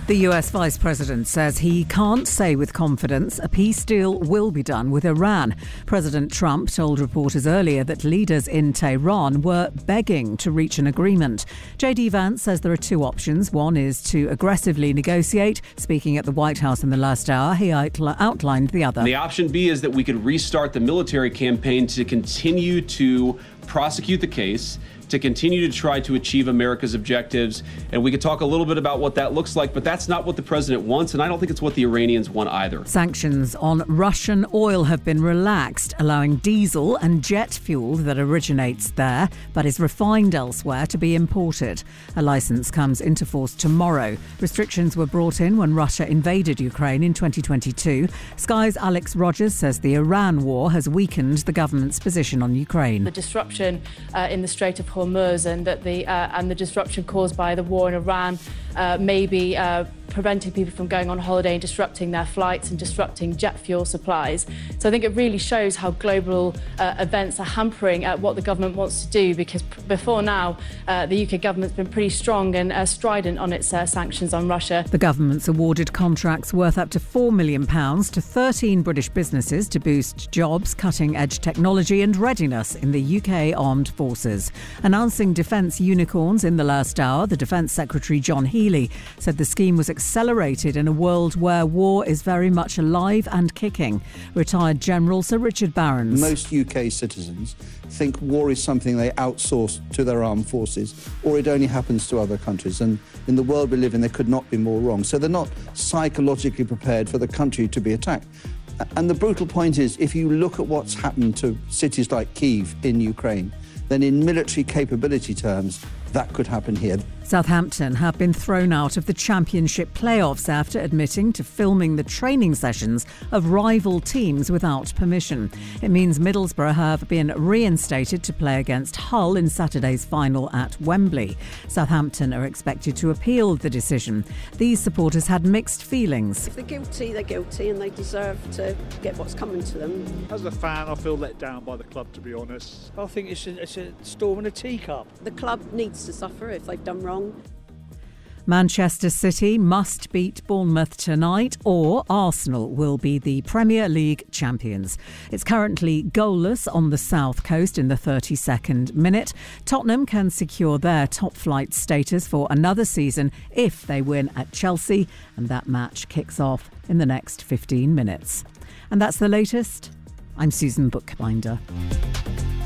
The US Vice President says he can't say with confidence a peace deal will be done with Iran. President Trump told reporters earlier that leaders in Tehran were begging to reach an agreement. JD Vance says there are two options. One is to aggressively negotiate. Speaking at the White House in the last hour, he outlined the other. The option B is that we could restart the military campaign to continue to prosecute the case, to continue to try to achieve America's objectives. And we could talk a little bit about what that looks like, but that's not what the president wants, and I don't think it's what the Iranians want either. Sanctions on Russian oil have been relaxed, allowing diesel and jet fuel that originates there but is refined elsewhere to be imported. A licence comes into force tomorrow. Restrictions were brought in when Russia invaded Ukraine in 2022. Sky's Alex Rogers says the Iran war has weakened the government's position on Ukraine. The disruption in the Strait of Hormuz and the disruption caused by the war in Iran may be preventing people from going on holiday and disrupting their flights and disrupting jet fuel supplies. So I think it really shows how global events are hampering what the government wants to do, because before now the UK government's been pretty strong and strident on its sanctions on Russia. The government's awarded contracts worth up to £4 million to 13 British businesses to boost jobs, cutting-edge technology and readiness in the UK Armed Forces. Announcing defence unicorns in the last hour, the Defence Secretary John Healey said the scheme was accelerated in a world where war is very much alive and kicking. Retired General Sir Richard Barrons. Most UK citizens think war is something they outsource to their armed forces, or it only happens to other countries. And in the world we live in, they could not be more wrong. So they're not psychologically prepared for the country to be attacked. And the brutal point is, if you look at what's happened to cities like Kyiv in Ukraine, then in military capability terms, that could happen here. Southampton have been thrown out of the Championship playoffs after admitting to filming the training sessions of rival teams without permission. It means Middlesbrough have been reinstated to play against Hull in Saturday's final at Wembley. Southampton are expected to appeal the decision. These supporters had mixed feelings. If they're guilty and they deserve to get what's coming to them. As a fan, I feel let down by the club, to be honest. I think it's a storm in a teacup. The club needs to suffer if they've done wrong. Manchester City must beat Bournemouth tonight, or Arsenal will be the Premier League champions. It's currently goalless on the south coast in the 32nd minute. Tottenham can secure their top flight status for another season if they win at Chelsea, and that match kicks off in the next 15 minutes. And that's the latest. I'm Susan Bookbinder.